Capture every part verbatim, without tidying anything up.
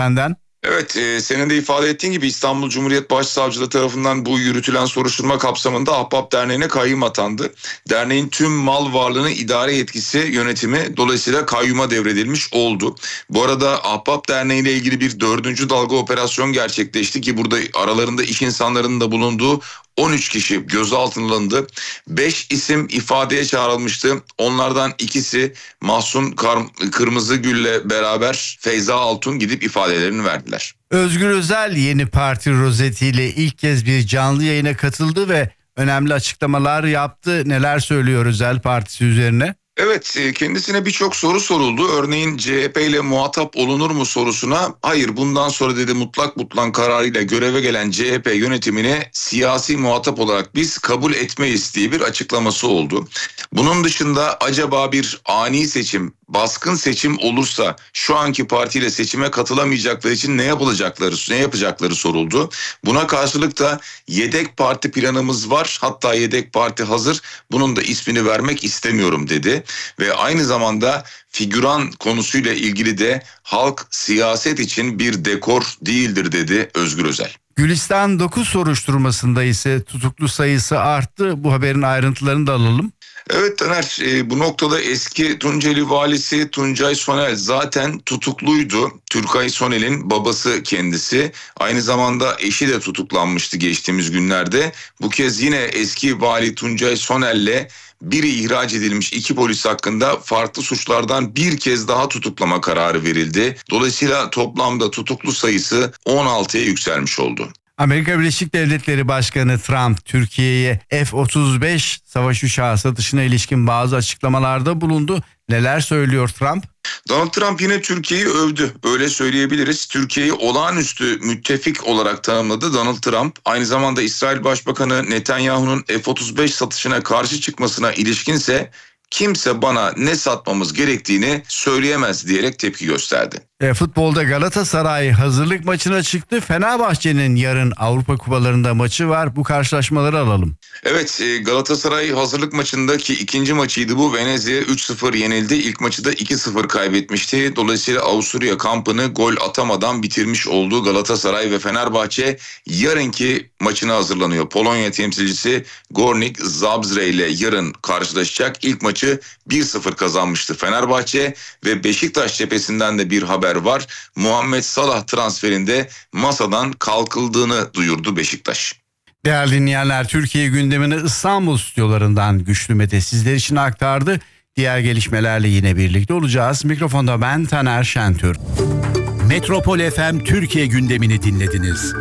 Senden? Evet, e, senin de ifade ettiğin gibi İstanbul Cumhuriyet Başsavcılığı tarafından bu yürütülen soruşturma kapsamında Ahbap Derneği'ne kayyum atandı. Derneğin tüm mal varlığını idare yetkisi yönetimi dolayısıyla kayyuma devredilmiş oldu. Bu arada Ahbap Derneği ile ilgili bir dördüncü dalga operasyon gerçekleşti ki burada aralarında iş insanlarının da bulunduğu on üç kişi gözaltına alındı. beş isim ifadeye çağrılmıştı. Onlardan ikisi Mahsun Kar- Kırmızıgül'le beraber Feyza Altun gidip ifadelerini verdiler. Özgür Özel yeni parti rozetiyle ilk kez bir canlı yayına katıldı ve önemli açıklamalar yaptı. Neler söylüyor Özel partisi üzerine? Evet, kendisine birçok soru soruldu. Örneğin C H P ile muhatap olunur mu sorusuna hayır bundan sonra dedi mutlak mutlak kararıyla göreve gelen C H P yönetimine siyasi muhatap olarak biz kabul etmeyiz diye bir açıklaması oldu. Bunun dışında acaba bir ani seçim, baskın seçim olursa şu anki partiyle seçime katılamayacakları için ne yapılacakları, ne yapacakları soruldu. Buna karşılık da yedek parti planımız var, hatta yedek parti hazır, bunun da ismini vermek istemiyorum dedi. Ve aynı zamanda figüran konusuyla ilgili de halk siyaset için bir dekor değildir dedi Özgür Özel. Gülistan dokuz soruşturmasında ise tutuklu sayısı arttı. Bu haberin ayrıntılarını da alalım. Evet Taner, e, bu noktada eski Tunceli valisi Tuncay Sonel zaten tutukluydu. Türkay Sonel'in babası kendisi. Aynı zamanda eşi de tutuklanmıştı geçtiğimiz günlerde. Bu kez yine eski vali Tuncay Sonel'le biri ihraç edilmiş iki polis hakkında farklı suçlardan bir kez daha tutuklama kararı verildi. Dolayısıyla toplamda tutuklu sayısı on altıya yükselmiş oldu. Amerika Birleşik Devletleri Başkanı Trump, Türkiye'ye F otuz beş savaş uçağı satışına ilişkin bazı açıklamalarda bulundu. Neler söylüyor Trump? Donald Trump yine Türkiye'yi övdü. Öyle söyleyebiliriz. Türkiye'yi olağanüstü müttefik olarak tanımladı Donald Trump. Aynı zamanda İsrail Başbakanı Netanyahu'nun F otuz beş satışına karşı çıkmasına ilişkinse kimse bana ne satmamız gerektiğini söyleyemez diyerek tepki gösterdi. E, futbolda Galatasaray hazırlık maçına çıktı. Fenerbahçe'nin yarın Avrupa Kupalarında maçı var. Bu karşılaşmaları alalım. Evet, Galatasaray hazırlık maçındaki ikinci maçıydı bu. Venezia üç sıfır yenildi. İlk maçı da iki sıfır kaybetmişti. Dolayısıyla Avusturya kampını gol atamadan bitirmiş oldu Galatasaray ve Fenerbahçe yarınki maçına hazırlanıyor. Polonya temsilcisi Górnik Zabrze ile yarın karşılaşacak. İlk maçı bir sıfır kazanmıştı Fenerbahçe ve Beşiktaş cephesinden de bir haber var. Muhammed Salah transferinde masadan kalkıldığını duyurdu Beşiktaş. Değerli dinleyenler, Türkiye gündemini İstanbul stüdyolarından Güçlü Mete sizler için aktardı. Diğer gelişmelerle yine birlikte olacağız. Mikrofonda ben Taner Şentürk. Metropol F M Türkiye gündemini dinlediniz.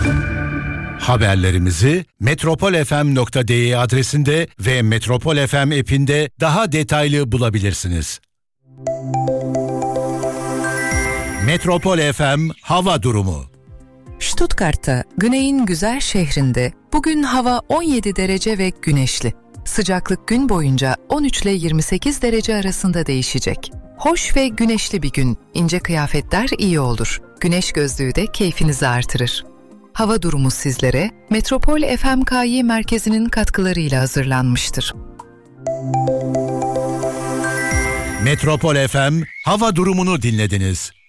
Haberlerimizi metropol f m nokta d e adresinde ve Metropol F M app'inde daha detaylı bulabilirsiniz. Metropol F M hava durumu. Stuttgart'ta, güneyin güzel şehrinde bugün hava on yedi derece ve güneşli. Sıcaklık gün boyunca on üç ile yirmi sekiz derece arasında değişecek. Hoş ve güneşli bir gün, ince kıyafetler iyi olur. Güneş gözlüğü de keyfinizi artırır. Hava durumu sizlere Metropol F M K Y merkezinin katkılarıyla hazırlanmıştır. Metropol F M hava durumunu dinlediniz.